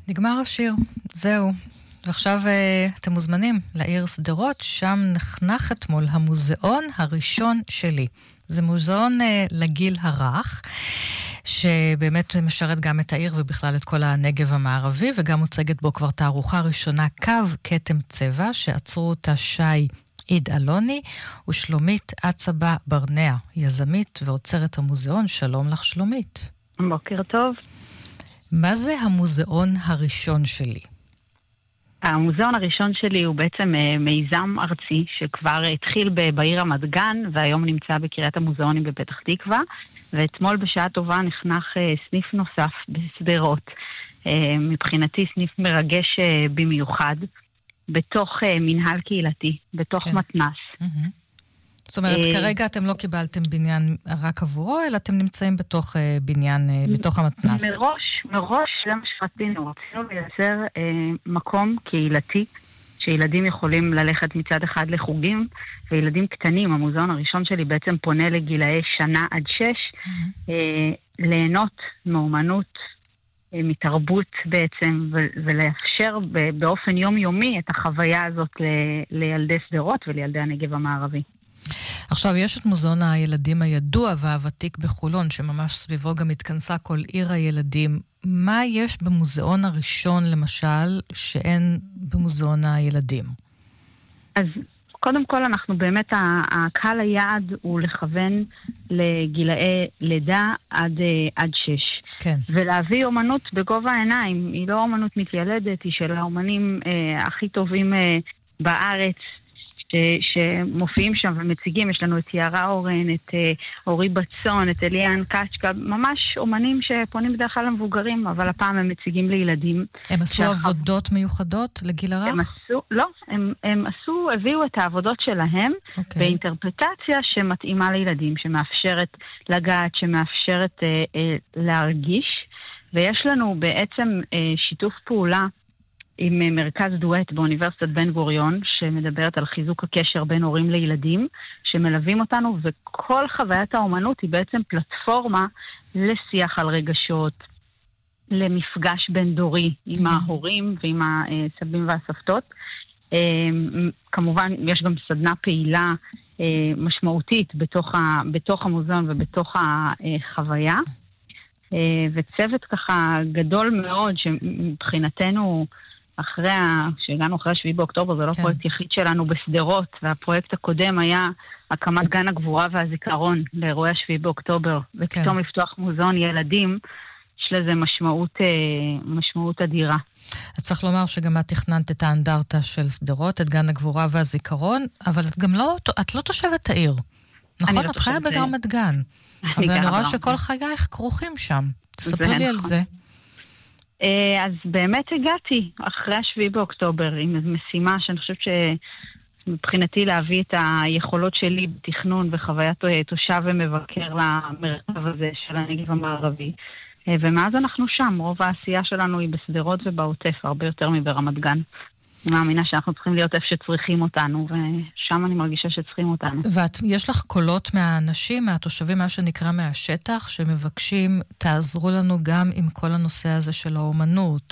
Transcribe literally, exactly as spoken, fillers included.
נגמר השיר, זהו. ועכשיו uh, אתם מוזמנים לעיר שדרות, שם נחנך אתמול המוזיאון הראשון שלי. זה מוזיאון uh, לגיל הרך, שבאמת משרת גם את העיר ובכלל את כל הנגב המערבי, וגם מוצגת בו כבר תערוכה ראשונה, קו כתם צבע, שעצרו אותה שי עיד אלוני, ושלומית עצבה ברנע, יזמית ועוצרת המוזיאון. שלום לך שלומית. בוקר טוב. מה זה המוזיאון הראשון שלי? המוזיאון הראשון שלי הוא בעצם מיזם ארצי שכבר התחיל בעיר רמת גן, והיום נמצא בקריית המוזיאונים בפתח תקווה, ואתמול בשעה טובה נחנך סניף נוסף בשדרות. מבחינתי סניף מרגש במיוחד, בתוך מנהל קהילתי, בתוך כן. מתנס. Mm-hmm. זאת אומרת, כרגע אתם לא קיבלתם בניין רק עבורו, אלא אתם נמצאים בתוך בניין, בתוך המתנס. מראש, מראש, זה מה שרצינו. רצינו לייצר אה, מקום קהילתי, שילדים יכולים ללכת מצד אחד לחוגים, וילדים קטנים, המוזיאון הראשון שלי בעצם פונה לגילאי שנה עד שש, mm-hmm. אה, ליהנות מאומנות, אה, מתרבות בעצם, ו- ולאפשר ב- באופן יומיומי את החוויה הזאת ל- לילדי שדרות ולילדי הנגב המערבי. עכשיו, יש את מוזיאון הילדים הידוע והוותיק בחולון, שממש סביבו גם התכנסה כל עיר הילדים. מה יש במוזיאון הראשון, למשל, שאין במוזיאון הילדים? אז קודם כל, אנחנו באמת, הקהל היעד הוא לכוון לגילאי לידה עד, עד שש. כן. ולהביא אומנות בגובה העיניים. היא לא אומנות מתיילדת, היא של האומנים אה, הכי טובים אה, בארץ, שמופיעים שם ומציגים. יש לנו את יערה אורן, את אורי בצון, את אליאן קצ'קה, ממש אומנים שפונים בדרך כלל למבוגרים, אבל הפעם הם מציגים לילדים. הם עשו שאח... עבודות מיוחדות לגיל הרך? הם עשו, לא, הם, הם עשו, הביאו את העבודות שלהם okay. באינטרפרטציה שמתאימה לילדים, שמאפשרת לגעת, שמאפשרת אה, אה, להרגיש, ויש לנו בעצם אה, שיתוף פעולה עם מרכז דואט באוניברסיטת בן גוריון, שמדברת על חיזוק הקשר בין הורים לילדים, שמלווים אותנו, וכל חוויית האומנות היא בעצם פלטפורמה לשיח על רגשות, למפגש בין דורי עם ההורים ועם הסבים והסבתות. כמובן, יש גם סדנה פעילה משמעותית בתוך, ה, בתוך המוזיאון ובתוך החוויה, וצוות ככה גדול מאוד, שמבחינתנו אחרי, שהגענו אחרי השביעי באוקטובר, זה לא כן. פרויקט יחיד שלנו בסדרות, והפרויקט הקודם היה הקמת גן הגבורה והזיכרון לאירועי השביעי באוקטובר, ופתאום כן. לפתוח מוזיאון ילדים, יש לזה משמעות, משמעות אדירה. אז צריך לומר שגם את תכננת את האנדרטה של סדרות, את גן הגבורה והזיכרון, אבל את גם לא, את לא תושבת העיר. נכון? לא את חיה ברמת גן. אבל אני רואה שכל חייך כרוכים שם. תספרי לי על זה. אז באמת הגעתי אחרי השביעי באוקטובר עם איזו משימה שאני חושבת שמבחינתי להביא את היכולות שלי בתכנון וחוויית תושב ומבקר למרחב הזה של הנגב המערבי. ומאז אנחנו שם, רוב העשייה שלנו היא בסדרות ובעוטף, הרבה יותר מברמת גן. אני מאמינה שאנחנו צריכים להיות איפה שצריכים אותנו, ושם אני מרגישה שצריכים אותנו. ויש לך קולות מהאנשים, מהתושבים, מה שנקרא מהשטח, שמבקשים, תעזרו לנו גם עם כל הנושא הזה של האומנות,